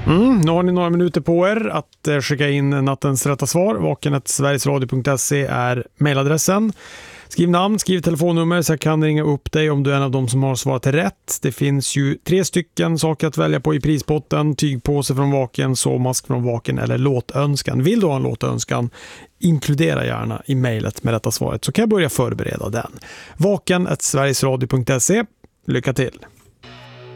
Nu har ni några minuter på er att skicka in nattens rätta svar. vaken@sverigesradio.se är mejladressen. Skriv namn, skriv telefonnummer så jag kan ringa upp dig om du är en av dem som har svarat rätt. Det finns ju 3 stycken saker att välja på i prispotten. Tygpåse från Vaken, sovmask från Vaken eller låtönskan. Vill du ha en låtönskan? Inkludera gärna i mejlet med rätta svaret så kan jag börja förbereda den. vaken@sverigesradio.se. Lycka till!